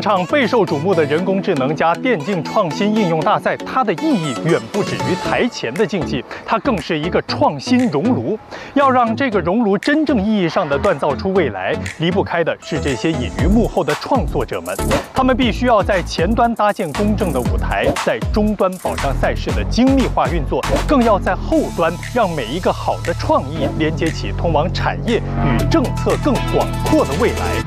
场备受瞩目的人工智能加电竞创新应用大赛，它的意义远不止于台前的竞技，它更是一个创新熔炉。要让这个熔炉真正意义上的锻造出未来，离不开的是这些隐于幕后的创作者们。他们必须要在前端搭建公正的舞台，在终端保障赛事的精密化运作，更要在后端让每一个好的创意连接起通往产业与政策更广阔的未来。